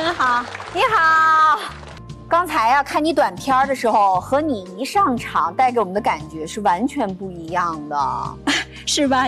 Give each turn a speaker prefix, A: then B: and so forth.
A: 好，你好。刚才呀，看你短片的时候，和你一上场带给我们的感觉是完全不一样的，
B: 是吧？